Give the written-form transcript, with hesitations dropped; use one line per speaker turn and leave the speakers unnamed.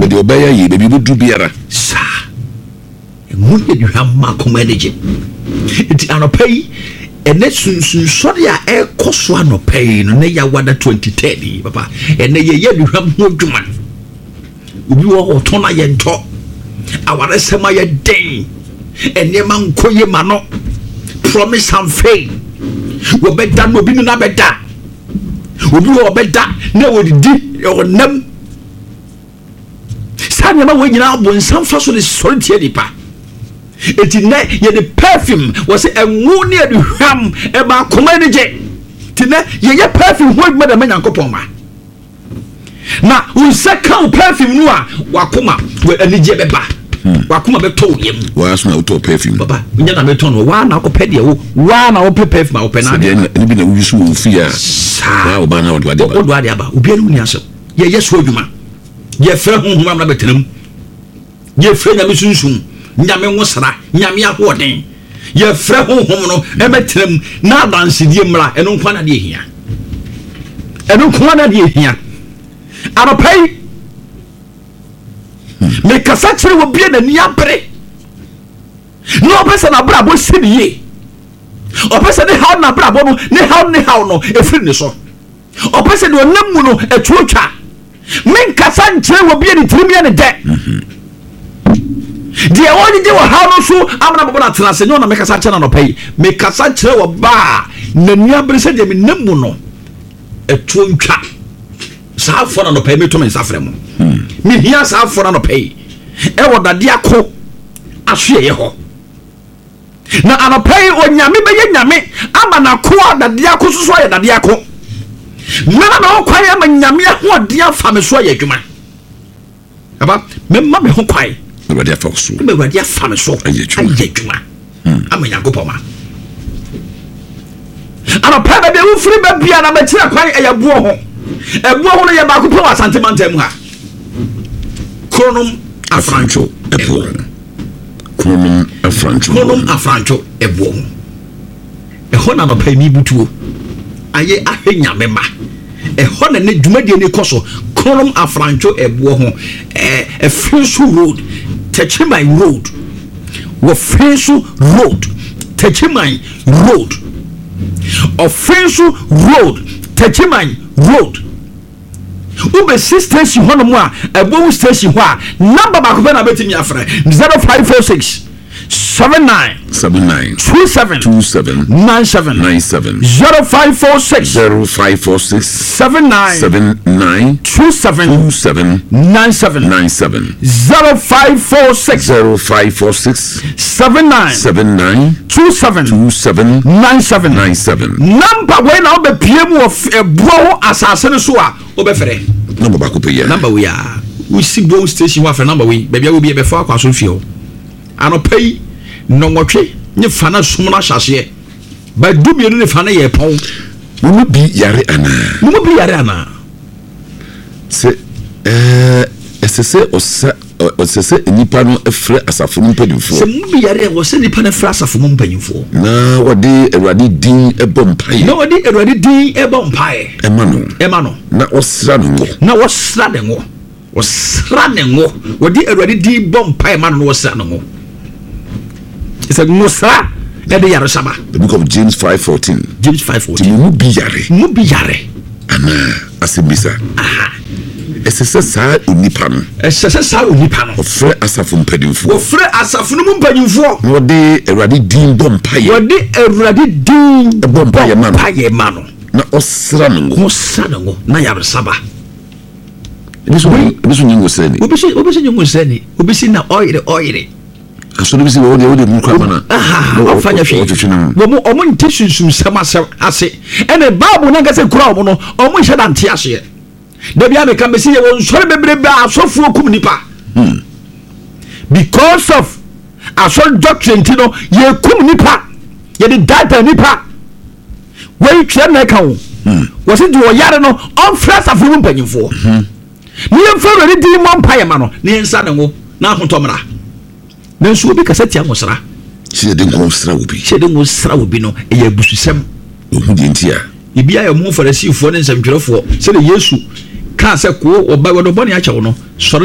wo de obaya yi baby bu du biara
sa mu ye duham ma komanage enti anopai ene sunsun sori a ekoso anopai no ne ya wada 2010 papa ene ye duham ho dwuma obi wo tona ye nto aware sema ye den ene man koye ma no promise and faith wo beda no bi no na beda obi wo beda na wo di o nam sanya ma wo nyina abonsam fa so le sori tie dipa eti ne ye the perfume was enwu ne aduham e ba koma ne je ti ne ye perfume ho adwuma da manyankopon ma na unsaka perfume no a wakoma we anije beba wakoma beto yem
wa so na auto perfume
baba nya na beto no wa na ko pede wo wa na wo perfume wo pe na
ni bi na wo yusu wo fia wa wo ba na wo do ade
aba obi anu ni asem ye yeso adwuma ye fra honhom amna betenam ye fra nya mesunsun nyame nwosra nyame ahoden ye fra honhom no e betenam na adansedie mra eno nkwa na de ehia anopai me kasa kire wo bia na ni apre no pesa na bra bo siniye o pesa ne haw na bra bo no ne haw no efiri ne so o pesa de onam mu no etuotwa men kasa nkire wo bia ni tirimia ne de de woni de wo haw no so amna bo na tena se nyo na me kasa kire na no pai me kasa kire wo ba na ni abre se de me nam mu no etuotwa sa fo na no pai me to me safre mu me hia sa fo na no pai e wo dade akọ ahwe ye ho na anopai onyame beye nyame ama na ko dade akọ so ye dade akọ mena na okwaye ama nyame ho de afa me so ye adwuma aba me ma me ho kwaye
me wadi afa so
me wadi afa me so aye adwuma ama yakopoma anopai be wo firi ba bia na be tira kwaye eyabuo ho ebuo ho no ye ba ko pe wa santimantem ha Kronum afrancho ebo
Kronum
afrancho ebo eho na no pani butuo aye ahenya mema eho na ne dwumadie ne koso Kronum afrancho ebo ho Efensu road Techimai road wo Fensu road Techimai road Ofensu road Techimai road ube station hono mu a ebo station ho a number ba ko na betimi afre 0546 79 27 97 0546 79 27 97 0546 79 27 97 number when na be piem of ebo asase ne so a obefere
number ba ko pe ya
number we are we see bo station wa for number we baby we be be for akwaso fie anopai no nwotwe nye fana sumna hyase ba dumie ne fana ye pon
mu bi yare ana se esese osese nipa no efre asafo no mpanimfo
se mu bi yare wo se nipa na efre asafo no mpanimfo
na wode Awurade din ebompae ema no na osra ne ngo wode Awurade din bompae ma no osra ne ngo it's a musra e de yare saba the book of James 5:14 mu bi yare ana asebisa esese sa onipa no ofre asafo mpanimfo wode Awurade din bompae ma no na osra ne ngo
na yare saba
ebiso nyingo seni
obisi na oyire
aso bisi wo de mu kwamana
afanya hwe wo omo ntesunsun sama ase ene bible na ngase kura omo no omo hye da nte ase da bia me kan be si ye won sore bebrebe asofu okum nipa because of asol doctrine tino ye kum nipa ye de data nipa we twa na ka wo wo se do yare no on fresh afu mpanyimfo ni en fa re di mo mpaye ma no ni ensa ne wo na ahotomra nanso obi kasa tia ngosra
sie de ngosra obi
no e ya bususem
ohudi ntia
ibia ya mu farisifo ne nsɛmtwerɛfo sɛ Yesu ka sɛ ko oba wo no bɔne akyɛwo no sɔre